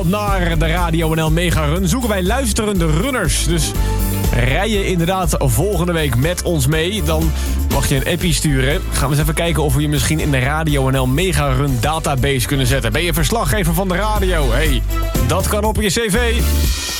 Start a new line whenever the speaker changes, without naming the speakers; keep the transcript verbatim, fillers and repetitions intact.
Naar de Radio N L Mega Run zoeken wij luisterende runners. Dus rij je inderdaad volgende week met ons mee, dan mag je een appie sturen. Gaan we eens even kijken of we je misschien in de Radio N L Mega Run database kunnen zetten. Ben je verslaggever van de radio? Hey, dat kan op je cv.